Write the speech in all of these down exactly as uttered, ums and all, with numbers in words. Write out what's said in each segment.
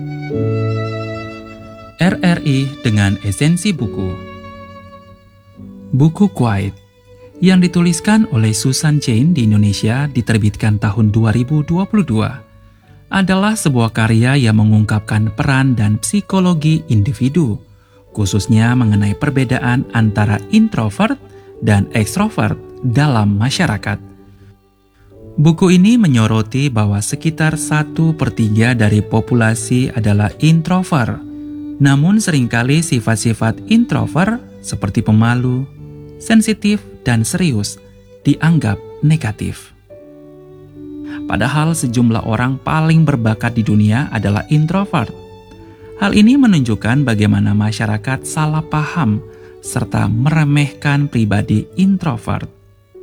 R R I dengan esensi buku. Buku Quiet yang dituliskan oleh Susan Cain di Indonesia diterbitkan tahun dua ribu dua puluh dua adalah sebuah karya yang mengungkapkan peran dan psikologi individu, khususnya mengenai perbedaan antara introvert dan ekstrovert dalam masyarakat. Buku ini menyoroti bahwa sekitar satu per tiga dari populasi adalah introvert. Namun seringkali sifat-sifat introvert seperti pemalu, sensitif, dan serius dianggap negatif. Padahal sejumlah orang paling berbakat di dunia adalah introvert. Hal ini menunjukkan bagaimana masyarakat salah paham serta meremehkan pribadi introvert.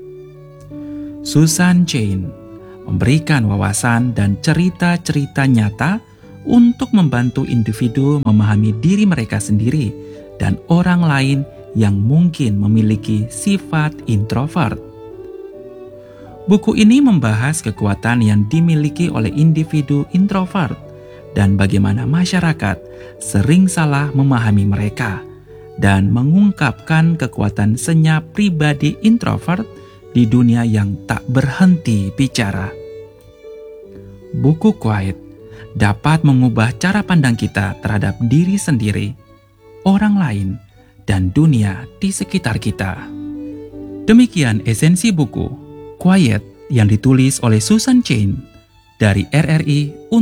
Susan Cain memberikan wawasan dan cerita-cerita nyata untuk membantu individu memahami diri mereka sendiri dan orang lain yang mungkin memiliki sifat introvert. Buku ini membahas kekuatan yang dimiliki oleh individu introvert dan bagaimana masyarakat sering salah memahami mereka dan mengungkapkan kekuatan senyap pribadi introvert di dunia yang tak berhenti bicara. Buku Quiet dapat mengubah cara pandang kita terhadap diri sendiri, orang lain, dan dunia di sekitar kita. Demikian esensi buku Quiet yang ditulis oleh Susan Cain dari R R I